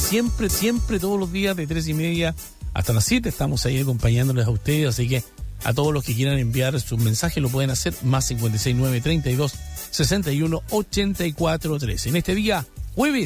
siempre, todos los días de 3:30 hasta las 7 estamos ahí acompañándoles a ustedes, así que a todos los que quieran enviar sus mensajes lo pueden hacer, más 56932 61 84 13. En este día, jueves